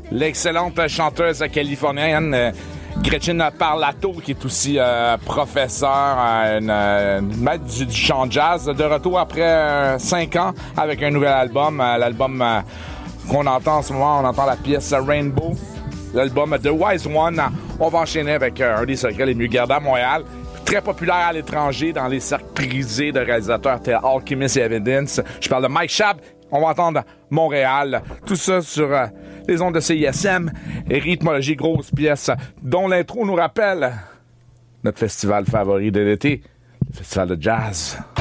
l'excellente chanteuse californienne Gretchen Parlato, qui est aussi professeure, maître du chant jazz, de retour après 5 ans avec un nouvel album. L'album qu'on entend en ce moment, on entend la pièce Rainbow, l'album The Wise One. On va enchaîner avec un des secrets les mieux gardés à Montréal. Très populaire à l'étranger dans les cercles prisés de réalisateurs tels Alchemist et Evidence. Je parle de Mike Schaap. On va entendre Montréal. Tout ça sur les ondes de CISM et rythmologie, grosse pièce dont l'intro nous rappelle notre festival favori de l'été, le festival de jazz.